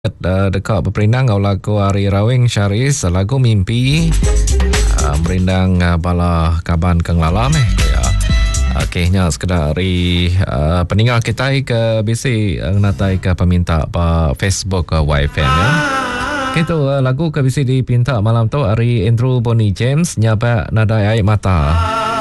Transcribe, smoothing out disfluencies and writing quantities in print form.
dekat berperindang kau lagu Ari Rawing Syaris lagu Mimpi merindang bala kaban keng lalam ya. Okeynya sekedar dari peninggal kita ke bisi natai ke peminta pa Facebook YFM ya. Itu lagu ke bisi dipinta malam tu Ari Andrew Bonnie James nyapa nadai air mata.